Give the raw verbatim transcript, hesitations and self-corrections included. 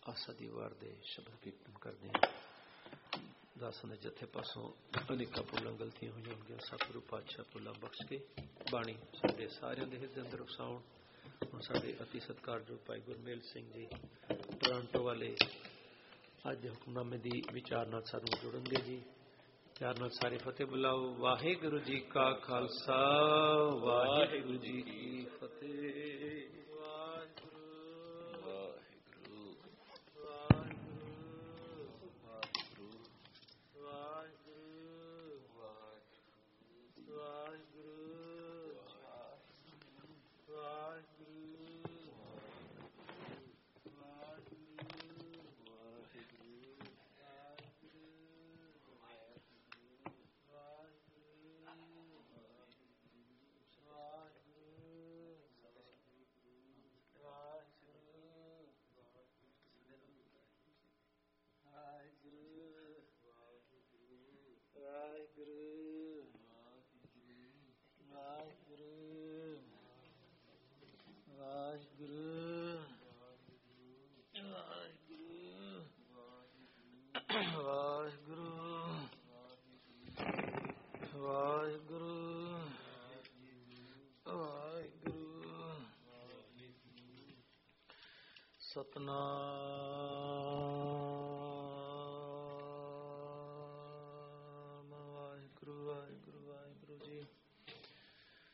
ਆਸਾ ਦੀ ਵਾਰ ਦੇ ਸ਼ਬਦ ਕੀਰਤਨ ਕਰਦੇ ਹਾਂ। ਦਾਸਾਂ ਦੇ ਜਥੇ ਪਾਸੋਂ ਅਨੇਕਾਂ ਭੁੱਲਾਂ ਗਲਤੀਆਂ ਹੋਈਆਂ ਹੋਣਗੀਆਂ। ਸਤਿਗੁਰੂ ਪਾਤਸ਼ਾਹ ਭੁੱਲਾਂ ਬਖਸ਼ ਕੇ ਬਾਣੀ ਸਾਡੇ ਸਾਰਿਆਂ ਦੇ ਹਿਰਦੇ ਅੰਦਰ ਵਸਾਉਣ। ਹੁਣ ਸਾਡੇ ਅਤੀ ਸਤਿਕਾਰਯੋਗ ਭਾਈ ਗੁਰਮੇਲ ਸਿੰਘ ਜੀ ਟੋਰਾਂਟੋ ਵਾਲੇ ਅੱਜ ਹੁਕਮਨਾਮੇ ਦੀ ਵਿਚਾਰ ਨਾਲ ਸਾਨੂੰ ਜੁੜਨਗੇ ਜੀ। ਪਿਆਰ ਨਾਲ ਸਾਰੇ ਫਤਿਹ ਬੁਲਾਓ। ਵਾਹਿਗੁਰੂ ਜੀ ਕਾ ਖਾਲਸਾ, ਵਾਹਿਗੁਰੂ ਜੀ ਕੀ ਫਤਿਹ। ਸਤਨਾਮ